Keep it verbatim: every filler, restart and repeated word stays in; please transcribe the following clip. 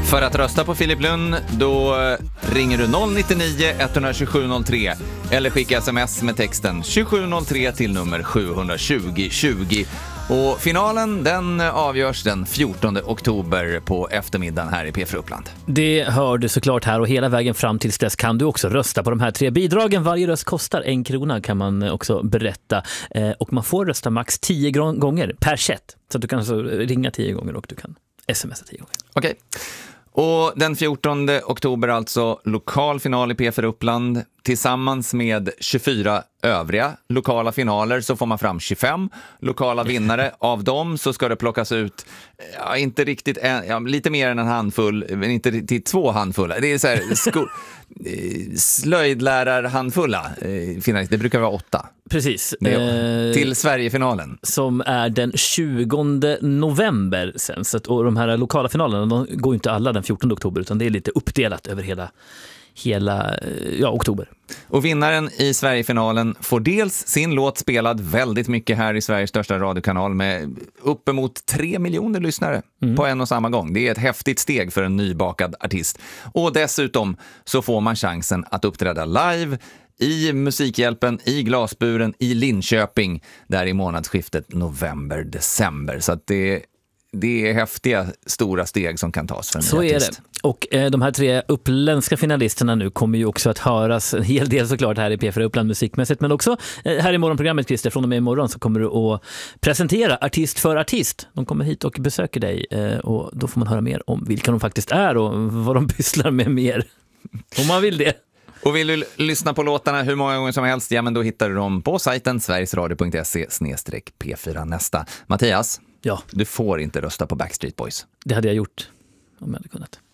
För att rösta på Filip Lund, då ringer du noll nio nio ett sju sju noll tre eller skicka sms med texten tjugosju noll tre till nummer sju tjugo tjugo. Och finalen, den avgörs den fjortonde oktober på eftermiddagen här i P fyra Uppland. Det hör du såklart här, och hela vägen fram tills dess kan du också rösta på de här tre bidragen. Varje röst kostar en krona, kan man också berätta. Eh, och man får rösta max tio gånger per chat. Så att du kan alltså ringa tio gånger och du kan smsa tio gånger. Okej. Och den fjortonde oktober alltså lokal final i P fyra Uppland. Tillsammans med tjugofyra övriga lokala finaler så får man fram tjugofem lokala vinnare. Av dem så ska det plockas ut, ja, inte riktigt en, ja, lite mer än en handfull, men inte till två handfulla. Det är så här sko- slöjdlärarhandfulla finalister. Det brukar vara åtta. Precis. Eh, till Sverigefinalen. Som är den tjugonde november sen. Så att, och de här lokala finalerna, de går inte alla den fjortonde oktober, utan det är lite uppdelat över hela hela ja, oktober. Och vinnaren i Sverigefinalen får dels sin låt spelad väldigt mycket här i Sveriges största radiokanal med uppemot tre miljoner lyssnare mm. på en och samma gång. Det är ett häftigt steg för en nybakad artist. Och dessutom så får man chansen att uppträda live i Musikhjälpen, i Glasburen, i Linköping, där i månadsskiftet november-december. Så att det Det är häftiga, stora steg som kan tas för en Så ny är artist. det. Och eh, de här tre uppländska finalisterna nu kommer ju också att höras en hel del såklart här i P fyra Uppland musikmässigt. Men också eh, här i morgonprogrammet, Christer, från och med imorgon så kommer du att presentera artist för artist. De kommer hit och besöker dig eh, och då får man höra mer om vilka de faktiskt är och vad de pysslar med mer. Om man vill det. Och vill du lyssna på låtarna hur många gånger som helst, ja men då hittar du dem på sajten sverigesradio punkt se slash P fyra nästa. Mattias, ja. Du får inte rösta på Backstreet Boys. Det hade jag gjort om jag hade kunnat.